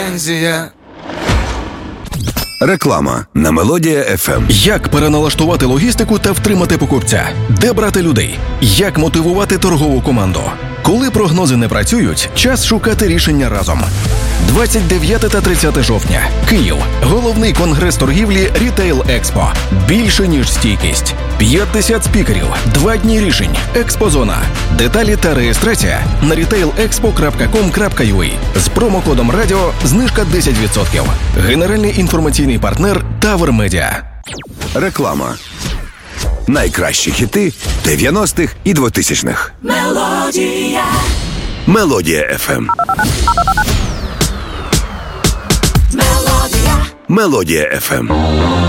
ліцензія. Реклама на Мелодія FM. Як переналаштувати логістику та втримати покупця? Де брати людей? Як мотивувати торгову команду? Коли прогнози не працюють, час шукати рішення разом. 29 та 30 жовтня. Київ. Головний конгрес торгівлі Retail Expo. Більше, ніж стійкість. 50 спікерів. 2 дні рішень. Експозона. Деталі та реєстрація на retailexpo.com.ua. З промокодом радіо знижка 10%. Генеральний інформаційний партнер Тавер Медіа. Реклама. Найкращі хіти 90-х і 2000-х. Мелодія. Мелодія FM. Мелодія FM.